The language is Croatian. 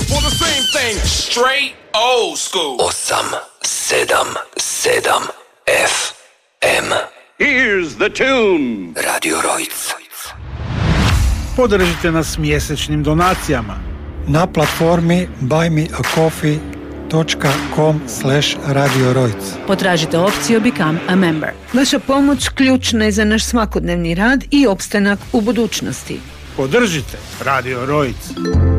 for the same thing. Straight old school. 877 FM. Here's the tune. Radio Rojc. Podržite nas mjesečnim donacijama na platformi buymeacoffee.com/Radio Rojc. Potražite opciju Become a Member. Vaša pomoć ključna je za naš svakodnevni rad i opstanak u budućnosti. Podržite Radio Rojc.